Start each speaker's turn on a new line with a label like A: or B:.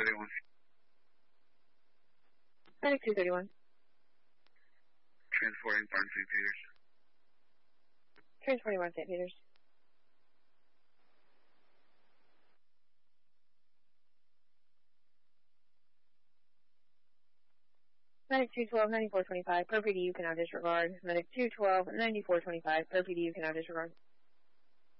A: 231.
B: Medic 231.
A: Transporting Barn St. Peters.
B: Transporting Barn St. Peters. Medic 212, 9425, per PDU cannot disregard. Medic 212, 9425, per PDU cannot disregard.